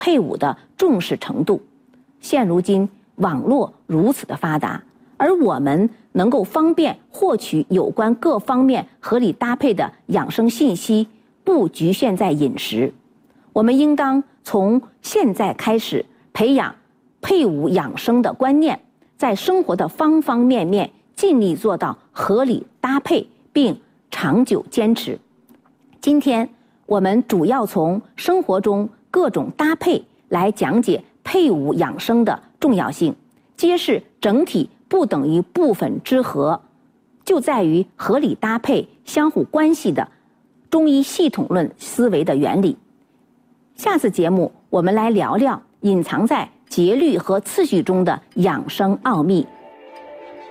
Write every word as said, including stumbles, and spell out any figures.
配伍的重视程度。现如今网络如此的发达，而我们能够方便获取有关各方面合理搭配的养生信息，不局限在饮食。我们应当从现在开始培养配伍养生的观念，在生活的方方面面尽力做到合理搭配并长久坚持。今天我们主要从生活中各种搭配来讲解配伍养生的重要性，揭示整体不等于部分之和，就在于合理搭配相互关系的中医系统论思维的原理。下次节目我们来聊聊隐藏在节律和次序中的养生奥秘。